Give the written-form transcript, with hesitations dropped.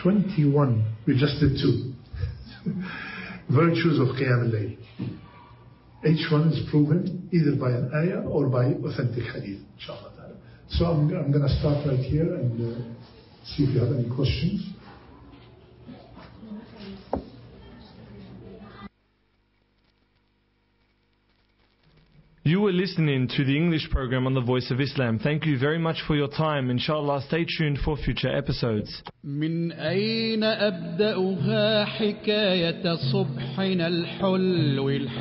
21. We just did 2. Virtues of Qiyam al-Layl. Each one is proven either by an ayah or by authentic hadith, inshallah. So I'm going to start right here and see if you have any questions. You were listening to the English program on the Voice of Islam. Thank you very much for your time. Inshallah, stay tuned for future episodes. من أين أبدأها حكاية صبحنا الحلو